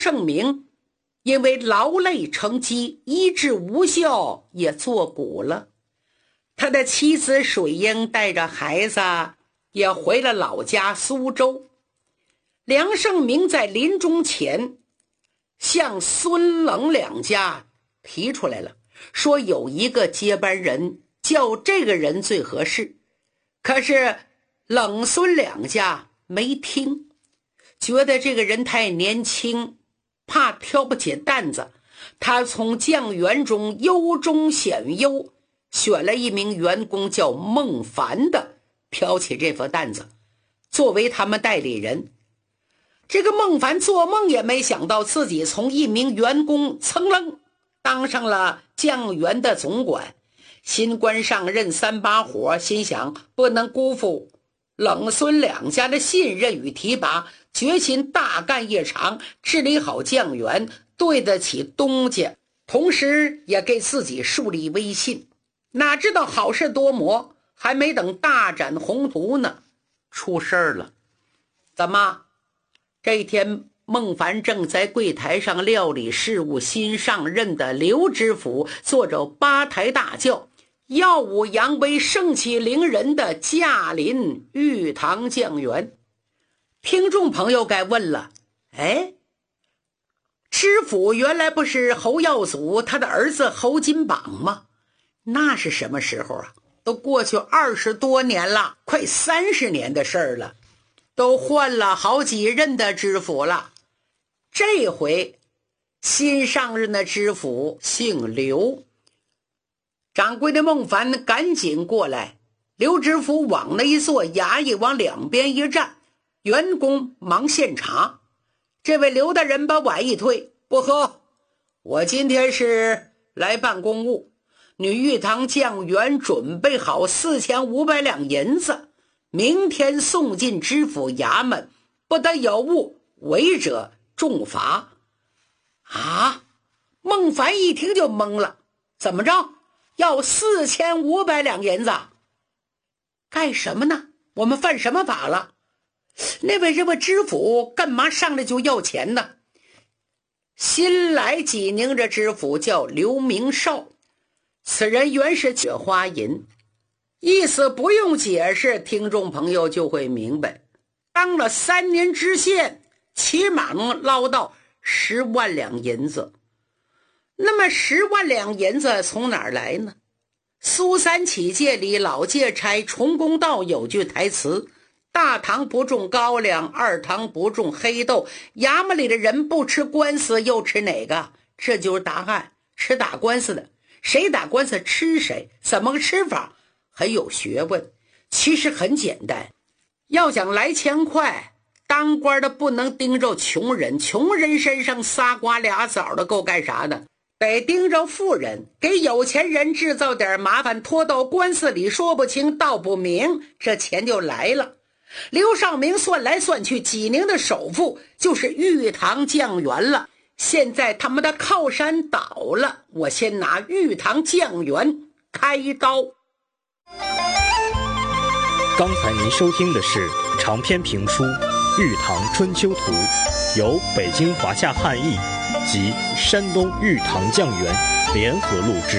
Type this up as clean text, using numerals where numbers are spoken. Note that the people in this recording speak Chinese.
盛明因为劳累成疾，医治无效，也作古了。他的妻子水英带着孩子也回了老家苏州。梁盛明在临终前向孙冷两家提出来了，说有一个接班人，叫这个人最合适。可是冷孙两家没听，觉得这个人太年轻，怕挑不起担子。他从将员中优中选优，选了一名员工叫孟凡的，挑起这副担子，作为他们代理人。这个孟凡做梦也没想到，自己从一名员工噌楞当上了将员的总管。新官上任三把火，心想不能辜负冷孙两家的信任与提拔，决心大干一场，治理好将员，对得起东家，同时也给自己树立威信。哪知道好事多磨，还没等大展宏图呢，出事儿了。怎么？这一天孟凡正在柜台上料理事务，新上任的刘知府坐着八抬大轿，耀武扬威，盛气凌人的驾临玉堂将员。听众朋友该问了，知府原来不是侯耀祖他的儿子侯金榜吗？那是什么时候啊？都过去20多年了，快30年的事儿了，都换了好几任的知府了。这回新上任的知府姓刘。掌柜的孟凡赶紧过来，刘知府往那一坐，衙役往两边一站，员工忙献茶。这位刘大人把碗一推，不喝，我今天是来办公务。女玉堂将员准备好4500两银子，明天送进知府衙门，不得有误，违者重罚。啊！孟凡一听就懵了，怎么着？要4500两银子？干什么呢？我们犯什么法了？那位这位知府干嘛上来就要钱呢？新来济宁这知府叫刘明绍，此人原是雪花银，意思不用解释，听众朋友就会明白。当了3年知县，起码能捞到10万两银子。那么10万两银子从哪儿来呢？苏三起解里老戒差重公道有句台词，大堂不种高粱，二堂不种黑豆，衙门里的人不吃官司又吃哪个？这就是答案，吃打官司的。谁打官司吃谁，怎么个吃法？很有学问。其实很简单，要想来钱快，当官的不能盯着穷人，穷人身上仨瓜俩枣的够干啥的？得盯着富人，给有钱人制造点麻烦，拖到官司里说不清道不明，这钱就来了。刘绍明算来算去，济宁的首富就是玉堂将员了。现在他们的靠山倒了，我先拿玉堂将员开刀。 刚才您收听的是长篇评书《玉堂春秋图》，由北京华夏汉译及山东玉堂将员联合录制。